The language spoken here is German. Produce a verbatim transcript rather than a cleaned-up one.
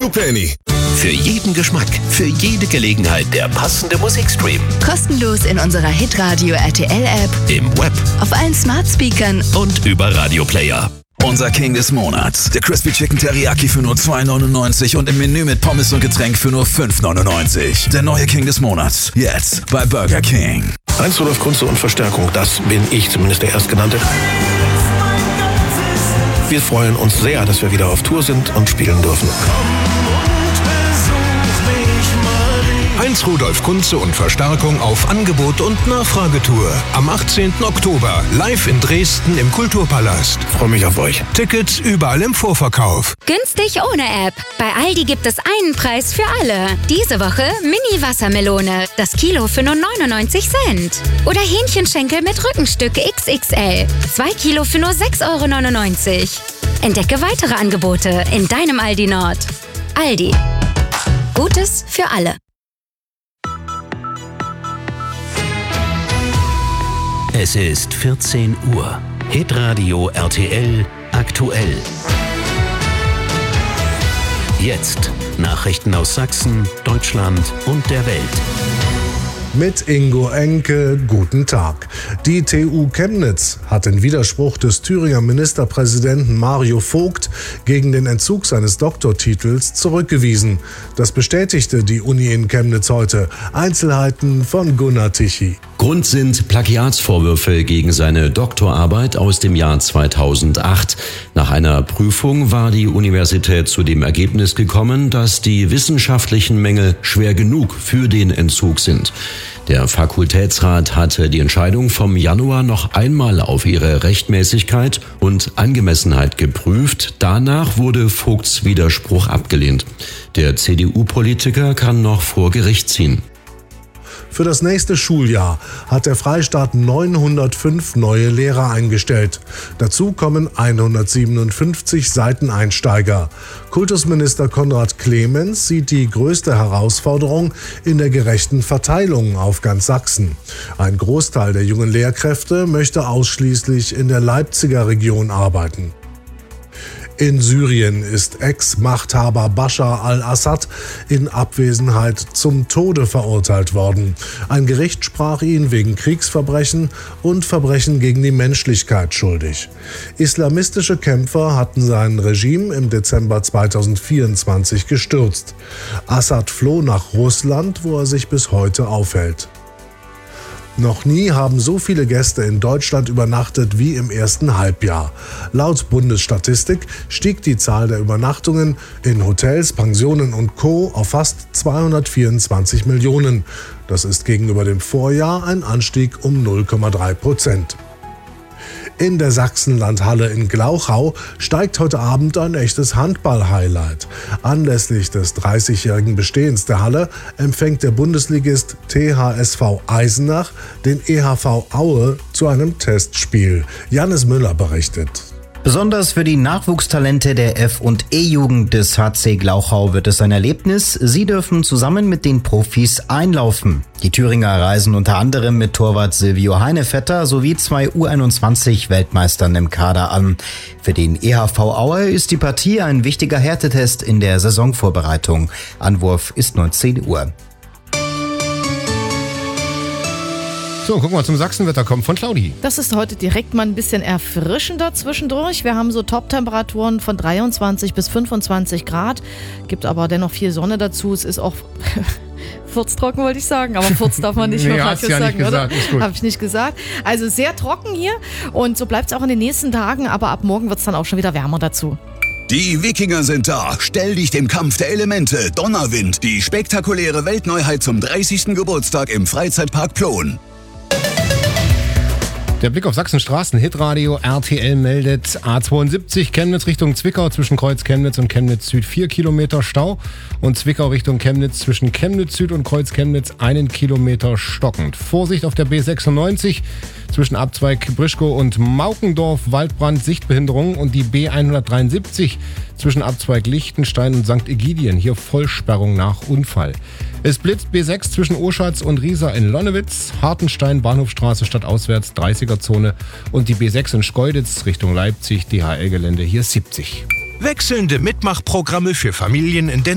Penny. Für jeden Geschmack, für jede Gelegenheit der passende Musikstream. Kostenlos in unserer Hitradio R T L-App, Im Web auf allen Smart-Speakern und über Radioplayer. Unser King des Monats. Der Crispy Chicken Teriyaki für nur zwei neunundneunzig und im Menü mit Pommes und Getränk für nur fünf neunundneunzig. Der neue King des Monats. Jetzt bei Burger King. Heinz Rudolf Kunze und Verstärkung, das bin ich, zumindest der Erstgenannte. Wir freuen uns sehr, dass wir wieder auf Tour sind und spielen dürfen. Heinz Rudolf Kunze und Verstärkung auf Angebot und Nachfragetour. Am achtzehnten Oktober live in Dresden im Kulturpalast. Ich freue mich auf euch. Tickets überall im Vorverkauf. Günstig ohne App. Bei Aldi gibt es einen Preis für alle. Diese Woche Mini-Wassermelone. Das Kilo für nur neunundneunzig Cent. Oder Hähnchenschenkel mit Rückenstück X X L. Zwei Kilo für nur sechs Euro neunundneunzig. Entdecke weitere Angebote in deinem Aldi Nord. Aldi. Gutes für alle. Es ist vierzehn Uhr. Hitradio R T L aktuell. Jetzt Nachrichten aus Sachsen, Deutschland und der Welt. Mit Ingo Enke, guten Tag. Die T U Chemnitz hat den Widerspruch des Thüringer Ministerpräsidenten Mario Vogt gegen den Entzug seines Doktortitels zurückgewiesen. Das bestätigte die Uni in Chemnitz heute. Einzelheiten von Gunnar Tichy. Grund sind Plagiatsvorwürfe gegen seine Doktorarbeit aus dem Jahr zweitausendacht. Nach einer Prüfung war die Universität zu dem Ergebnis gekommen, dass die wissenschaftlichen Mängel schwer genug für den Entzug sind. Der Fakultätsrat hatte die Entscheidung vom Januar noch einmal auf ihre Rechtmäßigkeit und Angemessenheit geprüft. Danach wurde Vogts Widerspruch abgelehnt. Der C D U-Politiker kann noch vor Gericht ziehen. Für das nächste Schuljahr hat der Freistaat neunhundertfünf neue Lehrer eingestellt. Dazu kommen hundertsiebenundfünfzig Seiteneinsteiger. Kultusminister Konrad Clemens sieht die größte Herausforderung in der gerechten Verteilung auf ganz Sachsen. Ein Großteil der jungen Lehrkräfte möchte ausschließlich in der Leipziger Region arbeiten. In Syrien ist Ex-Machthaber Bashar al-Assad in Abwesenheit zum Tode verurteilt worden. Ein Gericht sprach ihn wegen Kriegsverbrechen und Verbrechen gegen die Menschlichkeit schuldig. Islamistische Kämpfer hatten sein Regime im Dezember zweitausendvierundzwanzig gestürzt. Assad floh nach Russland, wo er sich bis heute aufhält. Noch nie haben so viele Gäste in Deutschland übernachtet wie im ersten Halbjahr. Laut Bundesstatistik stieg die Zahl der Übernachtungen in Hotels, Pensionen und Co. auf fast zweihundertvierundzwanzig Millionen. Das ist gegenüber dem Vorjahr ein Anstieg um null Komma drei Prozent. In der Sachsenlandhalle in Glauchau steigt heute Abend ein echtes Handball-Highlight. Anlässlich des dreißigjährigen Bestehens der Halle empfängt der Bundesligist T H S V Eisenach den E H V Aue zu einem Testspiel. Jannis Müller berichtet. Besonders für die Nachwuchstalente der F- und E-Jugend des H C Glauchau wird es ein Erlebnis. Sie dürfen zusammen mit den Profis einlaufen. Die Thüringer reisen unter anderem mit Torwart Silvio Heinevetter sowie zwei U einundzwanzig Weltmeistern im Kader an. Für den E H V Aue ist die Partie ein wichtiger Härtetest in der Saisonvorbereitung. Anwurf ist neunzehn Uhr. So, gucken wir zum Sachsenwetter, kommt von Claudi. Das ist heute direkt mal ein bisschen erfrischender zwischendurch. Wir haben so Top-Temperaturen von dreiundzwanzig bis fünfundzwanzig Grad. Gibt aber dennoch viel Sonne dazu. Es ist auch furztrocken, wollte ich sagen. Aber Furz darf man nicht nee, mehr hast ja sagen, nicht oder? Gesagt, ist gut. Habe ich nicht gesagt. Also sehr trocken hier. Und so bleibt es auch in den nächsten Tagen. Aber ab morgen wird es dann auch schon wieder wärmer dazu. Die Wikinger sind da. Stell dich dem Kampf der Elemente. Donnerwind. Die spektakuläre Weltneuheit zum dreißigsten Geburtstag im Freizeitpark Plon. Der Blick auf Sachsenstraßen, Hitradio R T L meldet A zweiundsiebzig Chemnitz Richtung Zwickau zwischen Kreuz Chemnitz und Chemnitz Süd vier Kilometer Stau und Zwickau Richtung Chemnitz zwischen Chemnitz Süd und Kreuz Chemnitz einen Kilometer stockend. Vorsicht auf der B sechsundneunzig zwischen Abzweig Brischkow und Maukendorf, Waldbrand, Sichtbehinderung und die B hundertdreiundsiebzig zwischen Abzweig Lichtenstein und Sankt Egidien, hier Vollsperrung nach Unfall. Es blitzt B sechs zwischen Oschatz und Riesa in Lonnewitz, Hartenstein, Bahnhofstraße stadtauswärts dreißiger-Zone und die B sechs in Schkeuditz Richtung Leipzig, D H L-Gelände hier siebzig. Wechselnde Mitmachprogramme für Familien in den